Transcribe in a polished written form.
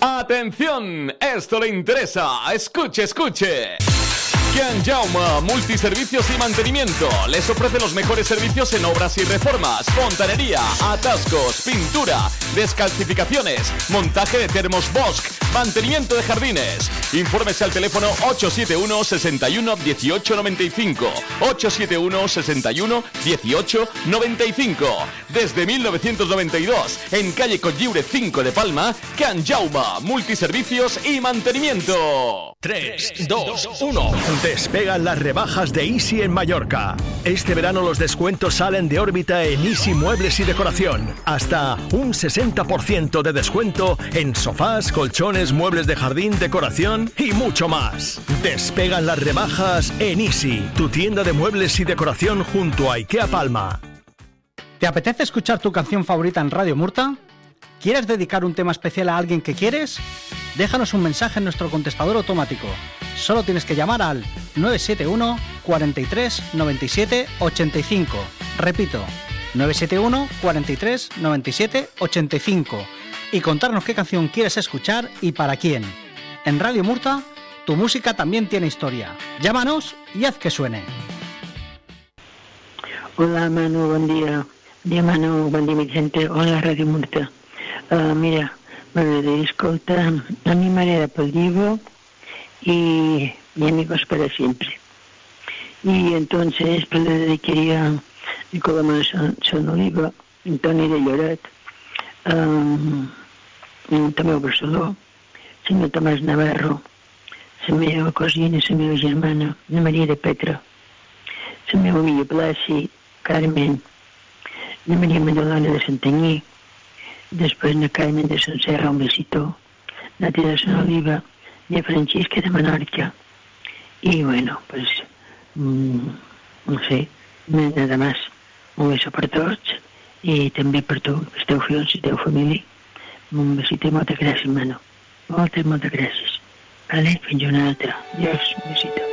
¡Atención! Esto le interesa. Escuche, escuche. Can Jaume Multiservicios y Mantenimiento les ofrece los mejores servicios en obras y reformas, fontanería, atascos, pintura, descalcificaciones, montaje de termos Bosch, mantenimiento de jardines. Infórmese al teléfono 871 61 18 95, 871 61 18 95. Desde 1992, en calle Cotlliure 5 de Palma, Can Jaume Multiservicios y Mantenimiento. 3, 2, 1. Despegan las rebajas de Easy en Mallorca. Este verano los descuentos salen de órbita en Easy Muebles y Decoración. Hasta un 60% de descuento en sofás, colchones, muebles de jardín, decoración y mucho más. Despegan las rebajas en Easy, tu tienda de muebles y decoración junto a IKEA Palma. ¿Te apetece escuchar tu canción favorita en Radio Murta? ¿Quieres dedicar un tema especial a alguien que quieres? Déjanos un mensaje en nuestro contestador automático. Solo tienes que llamar al 971 43 97 85. Repito, 971 43 97 85. Y contarnos qué canción quieres escuchar y para quién. En Radio Murta, tu música también tiene historia. Llámanos y haz que suene. Hola Manu, buen día. Manu, buen día Vicente. Hola Radio Murta. Mira, m'agradaria escoltar a mi manera pel Divo y Amigos para siempre. Y entonces pues, le dedicaría a Nicolás Son Oliva, Antoni de Lloret, també a Barceló, senyor Tomàs Navarro, la meva cosina, la meva germana, la Maria de Petra, la meva amiga Plàcid, Carmen, la Maria Madalena de Santanyí, després na Carmen de Sant Serra, un besito, la tia de Son Oliva, i a Francisca de Menorca. Y bueno, pues, no sé, nada más. Un beso per tots i també per tu, els teus fills i la teva família. Un besito i moltes gràcies, Manu. Moltes gràcies. Vale? Fins una altra. Adiós, un besito.